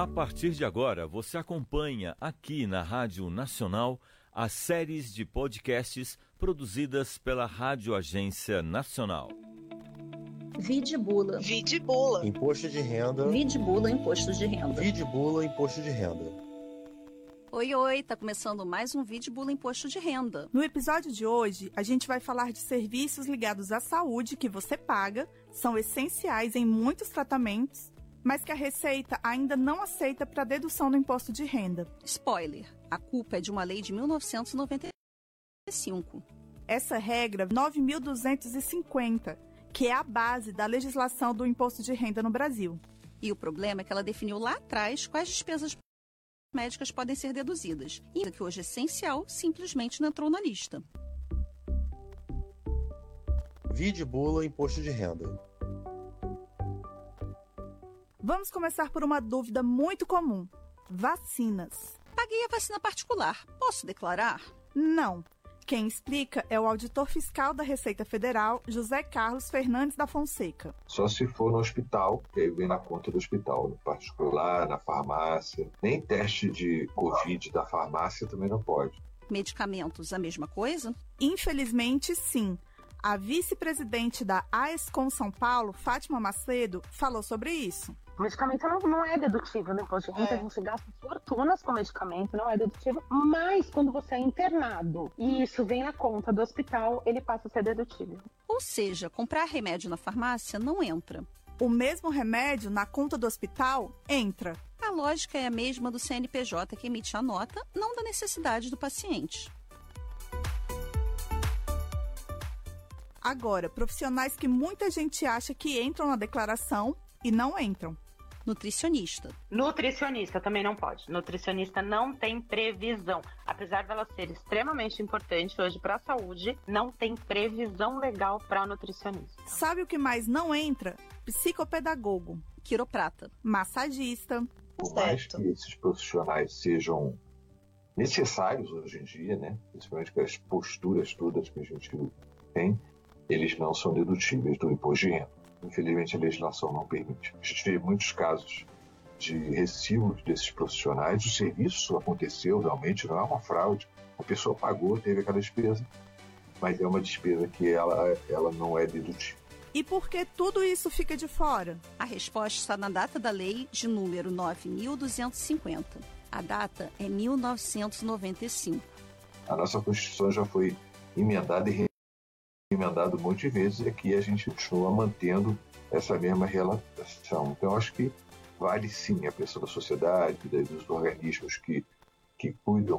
A partir de agora, você acompanha aqui na Rádio Nacional as séries de podcasts produzidas pela Rádio Agência Nacional. Vidbula. Imposto de renda. Vidbula, imposto de renda. Vidbula, imposto de renda. Oi, tá começando mais um Vidbula Imposto de Renda. No episódio de hoje, a gente vai falar de serviços ligados à saúde que você paga, são essenciais em muitos tratamentos, mas que a Receita ainda não aceita para dedução do imposto de renda. Spoiler, a culpa é de uma lei de 1995. Essa regra 9.250, que é a base da legislação do imposto de renda no Brasil. E o problema é que ela definiu lá atrás quais despesas médicas podem ser deduzidas. E que hoje é essencial, simplesmente não entrou na lista. Vidbula, imposto de renda. Vamos começar por uma dúvida muito comum. Vacinas. Paguei a vacina particular. Posso declarar? Não. Quem explica é o auditor fiscal da Receita Federal, José Carlos Fernandes da Fonseca. Só se for no hospital, que aí vem na conta do hospital, no particular, na farmácia. Nem teste de Covid da farmácia também não pode. Medicamentos, a mesma coisa? Infelizmente, sim. A vice-presidente da AESCOM São Paulo, Fátima Macedo, falou sobre isso. O medicamento não é dedutível no imposto de renda, a gente gasta fortunas com medicamento, não é dedutível, mas quando você é internado e isso vem na conta do hospital, ele passa a ser dedutível. Ou seja, comprar remédio na farmácia não entra. O mesmo remédio na conta do hospital entra. A lógica é a mesma do CNPJ que emite a nota, não da necessidade do paciente. Agora, profissionais que muita gente acha que entram na declaração e não entram. Nutricionista. Nutricionista também não pode. Nutricionista não tem previsão. Apesar dela ser extremamente importante hoje para a saúde, não tem previsão legal para nutricionista. Sabe o que mais não entra? Psicopedagogo. Quiroprata. Massagista. Por mais que esses profissionais sejam necessários hoje em dia, né? Principalmente com as posturas todas que a gente tem, eles não são dedutíveis do imposto de renda. Infelizmente, a legislação não permite. A gente teve muitos casos de recibos desses profissionais. O serviço aconteceu realmente, não é uma fraude. A pessoa pagou, teve aquela despesa, mas é uma despesa que ela não é dedutível. E por que tudo isso fica de fora? A resposta está na data da lei de número 9.250. A data é 1995. A nossa Constituição já foi emendada e emendado um monte de vezes, e aqui a gente continua mantendo essa mesma relação. Então, acho que vale sim a pressão da sociedade, dos organismos que cuidam